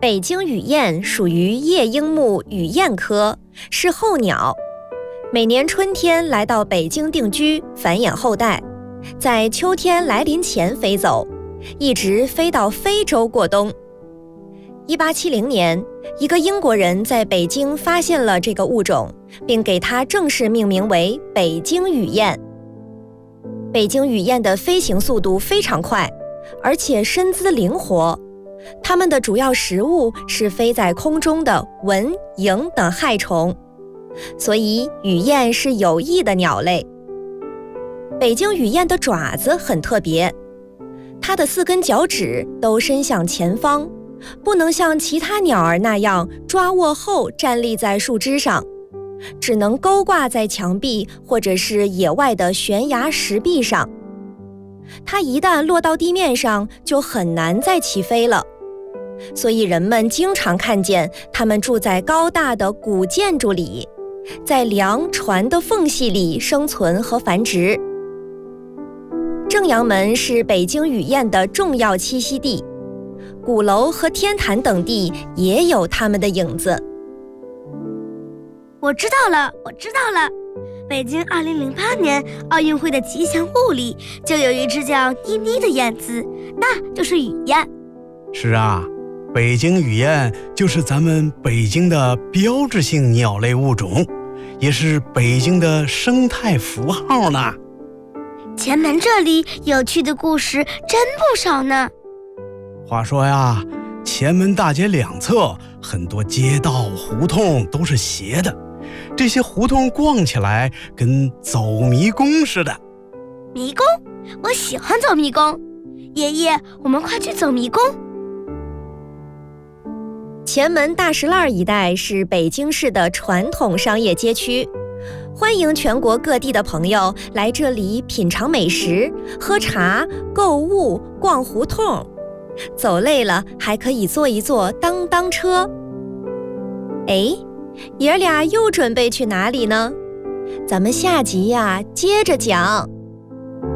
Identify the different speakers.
Speaker 1: 北京雨燕属于夜莺目雨燕科，是候鸟，每年春天来到北京定居，繁衍后代，在秋天来临前飞走，一直飞到非洲过冬。1870年，一个英国人在北京发现了这个物种，并给它正式命名为北京雨燕。北京雨燕的飞行速度非常快，而且身姿灵活，它们的主要食物是飞在空中的蚊、蝇等害虫，所以雨燕是有益的鸟类。北京雨燕的爪子很特别，它的4根脚趾都伸向前方，不能像其他鸟儿那样抓握后站立在树枝上，只能勾挂在墙壁或者是野外的悬崖石壁上。它一旦落到地面上，就很难再起飞了，所以人们经常看见它们住在高大的古建筑里，在梁船的缝隙里生存和繁殖。正阳门是北京雨燕的重要栖息地，鼓楼和天坛等地也有它们的影子。
Speaker 2: 我知道了，北京2008年奥运会的吉祥物里就有一只叫妮妮的燕子，那就是雨燕。
Speaker 3: 是啊，北京雨燕就是咱们北京的标志性鸟类物种，也是北京的生态符号呢。
Speaker 2: 前门这里有趣的故事真不少呢。
Speaker 3: 话说呀，前门大街两侧很多街道胡同都是斜的，这些胡同逛起来跟走迷宫似的。
Speaker 2: 迷宫？我喜欢走迷宫。爷爷，我们快去走迷宫。
Speaker 1: 前门大石栏一带是北京市的传统商业街区，欢迎全国各地的朋友来这里品尝美食、喝茶、购物、逛胡同，走累了还可以坐一坐当当车。哎，爷俩又准备去哪里呢？咱们下集呀，接着讲。